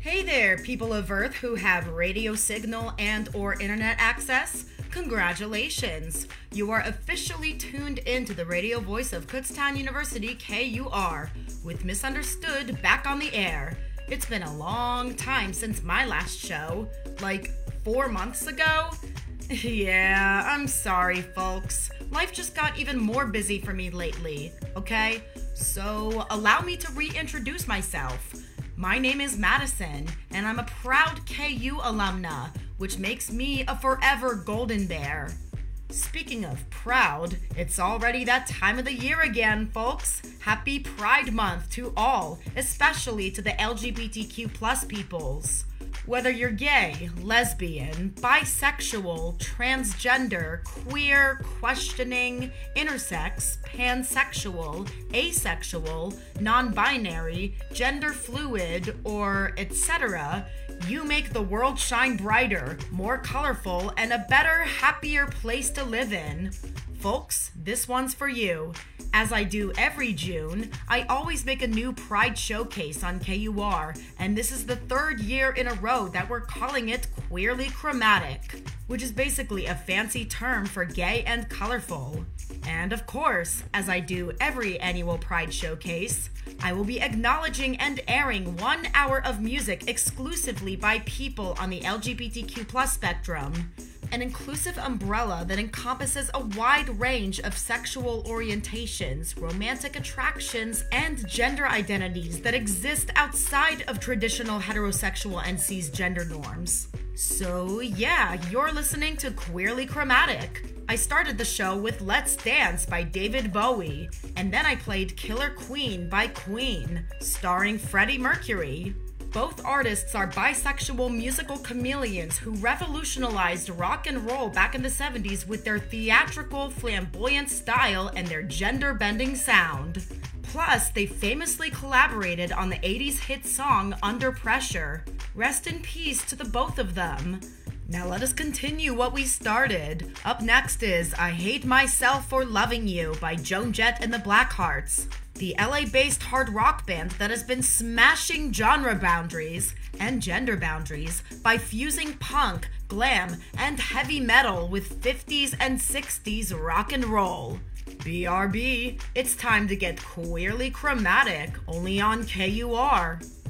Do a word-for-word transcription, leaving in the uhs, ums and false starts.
Hey there, people of Earth who have radio signal and or internet access. Congratulations! You are officially tuned into the radio voice of Kutztown University, K U R, with Misunderstood back on the air. It's been a long time since my last show, like four months ago. Yeah, I'm sorry, folks. Life just got even more busy for me lately, okay? So allow me to reintroduce myself. My name is Madison, and I'm a proud K U alumna, which makes me a forever Golden Bear. Speaking of proud, it's already that time of the year again, folks. Happy Pride Month to all, especially to the L G B T Q plus peoples. Whether you're gay, lesbian, bisexual, transgender, queer, questioning, intersex, pansexual, asexual, non-binary, gender fluid, or et cetera, you make the world shine brighter, more colorful, and a better, happier place to live in. Folks, this one's for you. As I do every June, I always make a new Pride Showcase on K U R, and this is the third year in a row that we're calling it Queerly Chromatic, which is basically a fancy term for gay and colorful. And of course, as I do every annual Pride Showcase, I will be acknowledging and airing one hour of music exclusively by people on the L G B T Q plus spectrum. An inclusive umbrella that encompasses a wide range of sexual orientations, romantic attractions, and gender identities that exist outside of traditional heterosexual and cisgender norms. So yeah, you're listening to Queerly Chromatic. I started the show with Let's Dance by David Bowie, and then I played Killer Queen by Queen, starring Freddie Mercury. Both artists are bisexual musical chameleons who revolutionized rock and roll back in the seventies with their theatrical, flamboyant style and their gender-bending sound. Plus, they famously collaborated on the eighties hit song Under Pressure. Rest in peace to the both of them. Now let us continue what we started. Up next is I Hate Myself for Loving You by Joan Jett and the Blackhearts, the L A-based hard rock band that has been smashing genre boundaries and gender boundaries by fusing punk, glam, and heavy metal with fifties and sixties rock and roll. B R B, it's time to get queerly chromatic, only on K U R.